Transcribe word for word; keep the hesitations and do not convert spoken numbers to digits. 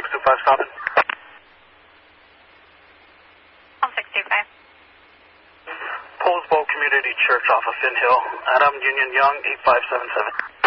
two five, stopping. one six two five. Poulsbo Community Church off of Finn Hill. Adam Union Young, eight five seven seven.